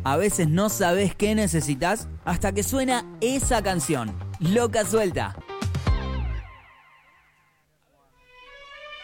A veces no sabes qué necesitas hasta que suena esa canción. Loca Suelta.